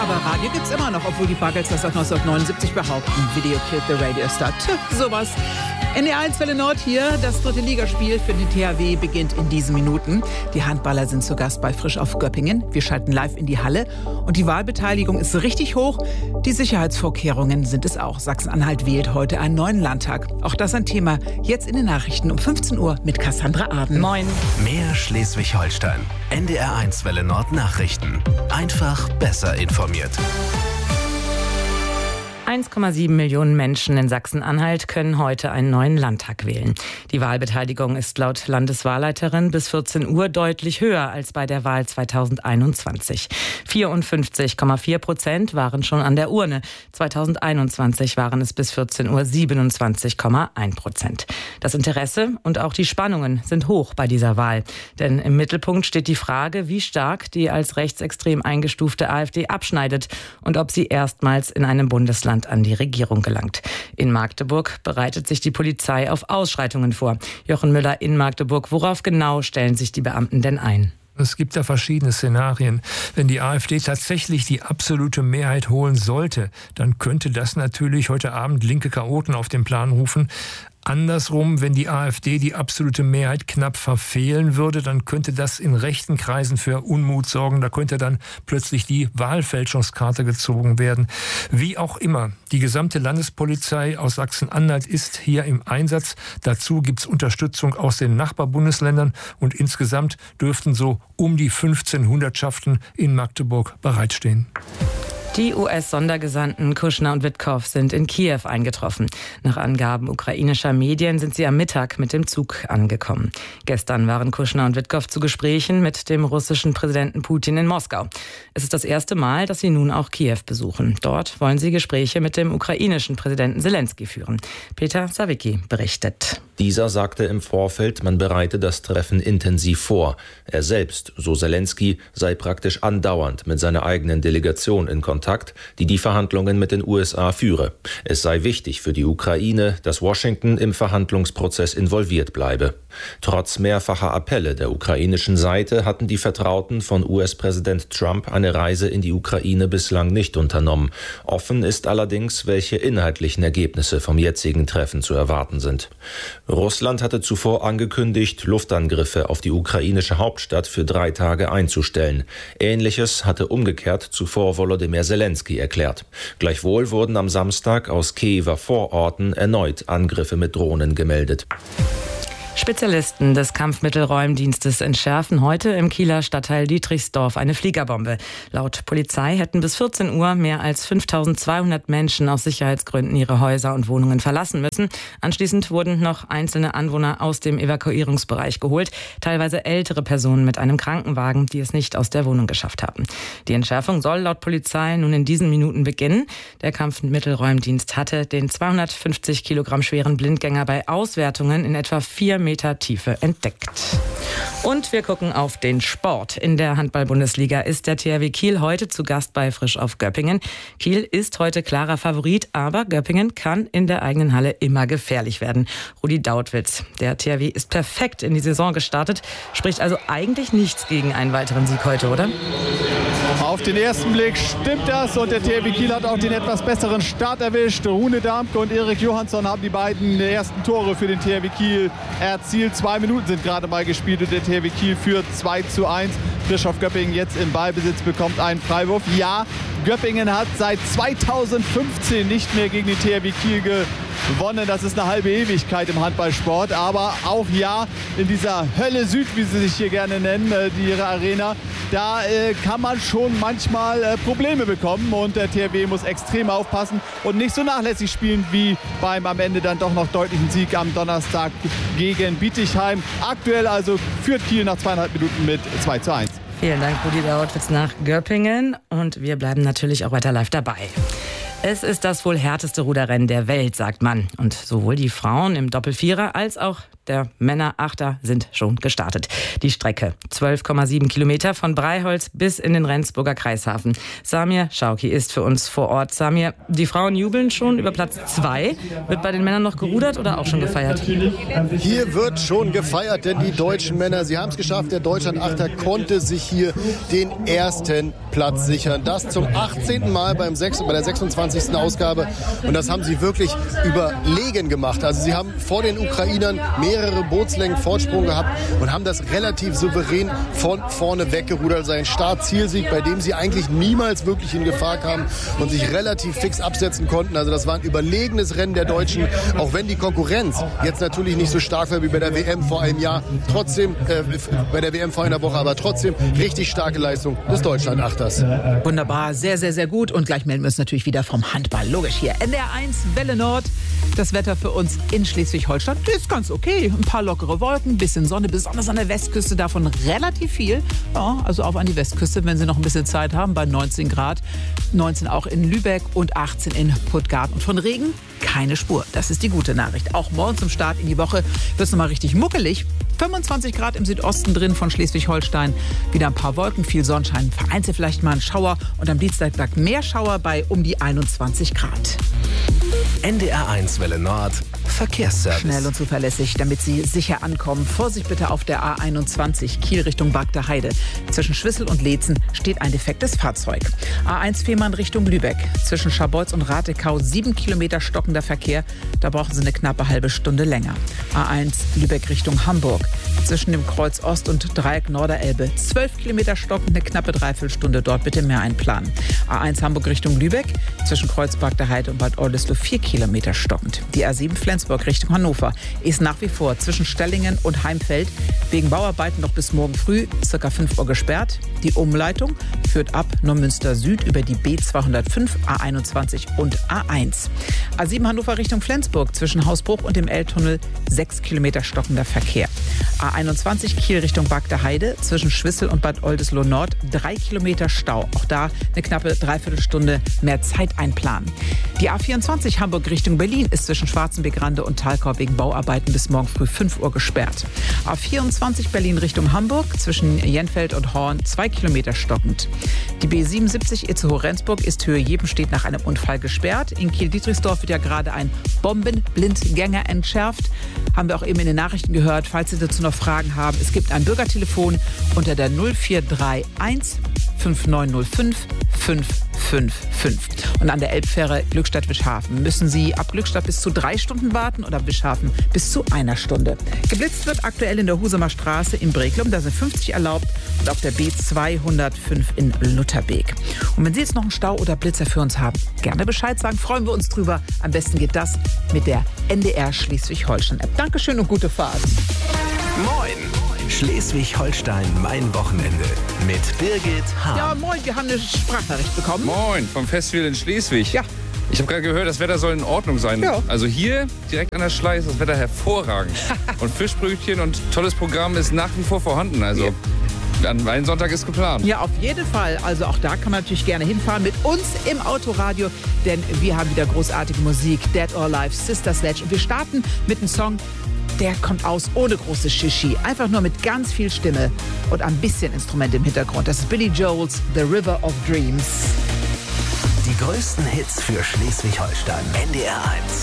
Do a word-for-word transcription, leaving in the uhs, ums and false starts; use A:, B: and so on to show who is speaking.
A: Aber Radio gibt's immer noch, obwohl die Buggles das seit neunzehnhundertneunundsiebzig behaupten. Video killed the radio star. Tch, sowas. N D R eins Welle Nord hier. Das dritte Ligaspiel für die T H W beginnt in diesen Minuten. Die Handballer sind zu Gast bei Frisch auf Göppingen. Wir schalten live in die Halle. Und die Wahlbeteiligung ist richtig hoch. Die Sicherheitsvorkehrungen sind es auch. Sachsen-Anhalt wählt heute einen neuen Landtag. Auch das ein Thema jetzt in den Nachrichten um fünfzehn Uhr mit Cassandra Aden.
B: Moin.
C: Mehr Schleswig-Holstein. N D R eins Welle Nord Nachrichten. Einfach besser informiert.
B: eins Komma sieben Millionen Menschen in Sachsen-Anhalt können heute einen neuen Landtag wählen. Die Wahlbeteiligung ist laut Landeswahlleiterin bis vierzehn Uhr deutlich höher als bei der Wahl zweitausendeinundzwanzig. vierundfünfzig Komma vier Prozent waren schon an der Urne. zweitausendeinundzwanzig waren es bis vierzehn Uhr siebenundzwanzig Komma eins Prozent. Das Interesse und auch die Spannungen sind hoch bei dieser Wahl. Denn im Mittelpunkt steht die Frage, wie stark die als rechtsextrem eingestufte AfD abschneidet und ob sie erstmals in einem Bundesland an die Regierung gelangt. In Magdeburg bereitet sich die Polizei auf Ausschreitungen vor. Jochen Müller in Magdeburg. Worauf genau stellen sich die Beamten denn ein?
D: Es gibt da verschiedene Szenarien. Wenn die AfD tatsächlich die absolute Mehrheit holen sollte, dann könnte das natürlich heute Abend linke Chaoten auf den Plan rufen. Andersrum, wenn die AfD die absolute Mehrheit knapp verfehlen würde, dann könnte das in rechten Kreisen für Unmut sorgen. Da könnte dann plötzlich die Wahlfälschungskarte gezogen werden. Wie auch immer, die gesamte Landespolizei aus Sachsen-Anhalt ist hier im Einsatz. Dazu gibt es Unterstützung aus den Nachbarbundesländern und insgesamt dürften so um die fünfzehn Hundertschaften in Magdeburg bereitstehen.
B: Die U S-Sondergesandten Kushner und Witkow sind in Kiew eingetroffen. Nach Angaben ukrainischer Medien sind sie am Mittag mit dem Zug angekommen. Gestern waren Kushner und Witkow zu Gesprächen mit dem russischen Präsidenten Putin in Moskau. Es ist das erste Mal, dass sie nun auch Kiew besuchen. Dort wollen sie Gespräche mit dem ukrainischen Präsidenten Selenskyj führen. Peter Sawicki berichtet.
E: Dieser sagte im Vorfeld, man bereite das Treffen intensiv vor. Er selbst, so Selenskyj, sei praktisch andauernd mit seiner eigenen Delegation in Kontakt, die die Verhandlungen mit den U S A führe. Es sei wichtig für die Ukraine, dass Washington im Verhandlungsprozess involviert bleibe. Trotz mehrfacher Appelle der ukrainischen Seite hatten die Vertrauten von U S-Präsident Trump eine Reise in die Ukraine bislang nicht unternommen. Offen ist allerdings, welche inhaltlichen Ergebnisse vom jetzigen Treffen zu erwarten sind. Russland hatte zuvor angekündigt, Luftangriffe auf die ukrainische Hauptstadt für drei Tage einzustellen. Ähnliches hatte umgekehrt zuvor Volodymyr Selenskyj erklärt. Gleichwohl wurden am Samstag aus Kiewer Vororten erneut Angriffe mit Drohnen gemeldet.
B: Spezialisten des Kampfmittelräumdienstes entschärfen heute im Kieler Stadtteil Dietrichsdorf eine Fliegerbombe. Laut Polizei hätten bis vierzehn Uhr mehr als fünftausendzweihundert Menschen aus Sicherheitsgründen ihre Häuser und Wohnungen verlassen müssen. Anschließend wurden noch einzelne Anwohner aus dem Evakuierungsbereich geholt, teilweise ältere Personen mit einem Krankenwagen, die es nicht aus der Wohnung geschafft haben. Die Entschärfung soll laut Polizei nun in diesen Minuten beginnen. Der Kampfmittelräumdienst hatte den zweihundertfünfzig Kilogramm schweren Blindgänger bei Auswertungen in etwa vier Meter Tiefe entdeckt. Und wir gucken auf den Sport. In der Handball-Bundesliga ist der T H W Kiel heute zu Gast bei Frisch auf Göppingen. Kiel ist heute klarer Favorit, aber Göppingen kann in der eigenen Halle immer gefährlich werden. Rudi Dautwitz, der T H W ist perfekt in die Saison gestartet, spricht also eigentlich nichts gegen einen weiteren Sieg heute, oder?
F: Auf den ersten Blick stimmt das und der T H W Kiel hat auch den etwas besseren Start erwischt. Rune Darmke und Erik Johansson haben die beiden ersten Tore für den T H W Kiel erzielt. Zwei Minuten sind gerade mal gespielt und der T H W Kiel führt zwei zu eins. Frisch auf Göppingen jetzt im Ballbesitz, bekommt einen Freiwurf. Ja, Göppingen hat seit zweitausendfünfzehn nicht mehr gegen den T H W Kiel gewonnen. Das ist eine halbe Ewigkeit im Handballsport. Aber auch ja, in dieser Hölle Süd, wie sie sich hier gerne nennen, die ihre Arena, da äh, kann man schon manchmal äh, Probleme bekommen. Und der T H W muss extrem aufpassen und nicht so nachlässig spielen wie beim am Ende dann doch noch deutlichen Sieg am Donnerstag gegen Bietigheim. Aktuell also führt Kiel nach zweieinhalb Minuten mit zwei zu eins.
B: Vielen Dank, Rudi Dautwitz nach Göppingen. Und wir bleiben natürlich auch weiter live dabei. Es ist das wohl härteste Ruderrennen der Welt, sagt man. Und sowohl die Frauen im Doppelvierer als auch der Männerachter sind schon gestartet. Die Strecke zwölf Komma sieben Kilometer von Breiholz bis in den Rendsburger Kreishafen. Samir Schauki ist für uns vor Ort. Samir, die Frauen jubeln schon über Platz zwei. Wird bei den Männern noch gerudert oder auch schon gefeiert?
G: Hier wird schon gefeiert, denn die deutschen Männer, sie haben es geschafft. Der Deutschlandachter konnte sich hier den ersten Platz sichern. Das zum achtzehnten Mal beim sechs, bei der sechsundzwanzigsten Ausgabe. Und das haben sie wirklich überlegen gemacht. Also sie haben vor den Ukrainern mehrere Bootslängen Vorsprung gehabt und haben das relativ souverän von vorne weggerudert. Also ein Start-Zielsieg, bei dem sie eigentlich niemals wirklich in Gefahr kamen und sich relativ fix absetzen konnten. Also das war ein überlegenes Rennen der Deutschen, auch wenn die Konkurrenz jetzt natürlich nicht so stark war wie bei der W M vor einem Jahr. Trotzdem, äh, bei der W M vor einer Woche, aber trotzdem richtig starke Leistung des Deutschlandachters.
A: Wunderbar, sehr, sehr, sehr gut. Und gleich melden wir uns natürlich wieder vom Handball. Logisch hier. N D R eins, Welle Nord. Das Wetter für uns in Schleswig-Holstein ist ganz okay. Ein paar lockere Wolken, bisschen Sonne, besonders an der Westküste, davon relativ viel. Ja, also auf an die Westküste, wenn Sie noch ein bisschen Zeit haben, bei neunzehn Grad. neunzehn auch in Lübeck und achtzehn in Puttgarden. Und von Regen keine Spur. Das ist die gute Nachricht. Auch morgen zum Start in die Woche wird es nochmal richtig muckelig. fünfundzwanzig Grad im Südosten drin von Schleswig-Holstein. Wieder ein paar Wolken, viel Sonnenschein, vereinzelt vielleicht mal ein Schauer. Und am Dienstag mehr Schauer bei um die einundzwanzig Grad.
C: N D R eins Welle Nord, Verkehrsservice.
A: Schnell und zuverlässig, damit Sie sicher ankommen. Vorsicht bitte auf der A einundzwanzig, Kiel Richtung Bagder Heide. Zwischen Schwissel und Leetzen steht ein defektes Fahrzeug. A eins Fehmarn Richtung Lübeck. Zwischen Scharbeutz und Ratekau sieben Kilometer stockender Verkehr. Da brauchen Sie eine knappe halbe Stunde länger. A eins Lübeck Richtung Hamburg. Zwischen dem Kreuz Ost und Dreieck Norderelbe. zwölf Kilometer stockend, eine knappe Dreiviertelstunde. Dort bitte mehr einplanen. A eins Hamburg Richtung Lübeck. Zwischen Kreuz Bagder Heide und Bad Oldesloe vier Kilometer stockend. Die A sieben Flensburg Richtung Hannover ist nach wie vor zwischen Stellingen und Heimfeld wegen Bauarbeiten noch bis morgen früh circa fünf Uhr gesperrt. Die Umleitung führt ab Neumünster Süd über die B zweihundertfünf, A einundzwanzig und A eins. A sieben Hannover Richtung Flensburg zwischen Hausbruch und dem L-Tunnel sechs Kilometer stockender Verkehr. A einundzwanzig Kiel Richtung Bagder Heide zwischen Schwissel und Bad Oldesloe Nord drei Kilometer Stau. Auch da eine knappe Dreiviertelstunde mehr Zeit einplanen. Die A vierundzwanzig Hamburg Richtung Berlin ist zwischen Schwarzenbeck-Rande und Thalkau wegen Bauarbeiten bis morgen früh fünf Uhr gesperrt. A vierundzwanzig Berlin Richtung Hamburg zwischen Jenfeld und Horn zwei Kilometer stockend. Die B siebenundsiebzig Itzehoe-Rendsburg ist Höhe Jebenstedt nach einem Unfall gesperrt. In Kiel-Dietrichsdorf wird ja gerade ein Bombenblindgänger entschärft. Haben wir auch eben in den Nachrichten gehört. Falls Sie dazu noch Fragen haben, es gibt ein Bürgertelefon unter der null vier drei eins fünf neun null fünf fünf fünf fünf. Und an der Elbfähre Glückstadt-Wischhafen müssen Sie ab Glückstadt bis zu drei Stunden warten oder Wischhafen bis zu einer Stunde. Geblitzt wird aktuell in der Husumer Straße in Breklum, da sind fünfzig erlaubt, und auf der B zweihundertfünf in Lutherbeek. Und wenn Sie jetzt noch einen Stau oder Blitzer für uns haben, gerne Bescheid sagen, freuen wir uns drüber. Am besten geht das mit der N D R Schleswig-Holstein-App. Dankeschön und gute Fahrt.
C: Moin! Schleswig-Holstein, mein Wochenende mit Birgit Hahn.
A: Ja, moin, wir haben eine Sprachnachricht bekommen.
H: Moin, vom Festival in Schleswig.
A: Ja.
H: Ich habe gerade gehört, das Wetter soll in Ordnung sein.
A: Ja.
H: Also hier, direkt an der Schlei, ist das Wetter hervorragend. Und Fischbrötchen und tolles Programm ist nach wie vor vorhanden. Also ja. Ein Sonntag ist geplant.
A: Ja, auf jeden Fall. Also auch da kann man natürlich gerne hinfahren mit uns im Autoradio, denn wir haben wieder großartige Musik. Dead or Alive, Sister Sledge. Und wir starten mit einem Song, der kommt aus ohne großes Shishi. Einfach nur mit ganz viel Stimme und ein bisschen Instrument im Hintergrund. Das ist Billy Joel's The River of Dreams.
C: Die größten Hits für Schleswig-Holstein. N D R eins.